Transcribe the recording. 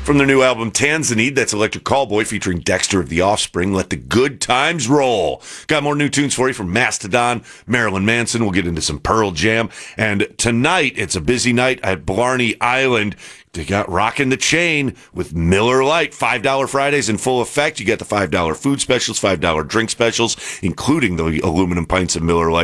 From their new album, Tanzanite, that's Electric Callboy featuring Dexter of the Offspring. Let the good times roll. Got more new tunes for you from Mastodon, Marilyn Manson. We'll get into some Pearl Jam. And tonight, it's a busy night at Blarney Island. They got Rockin' the Chain with Miller Lite. $5 Fridays in full effect. You get the $5 food specials, $5 drink specials, including the aluminum pints of Miller Lite.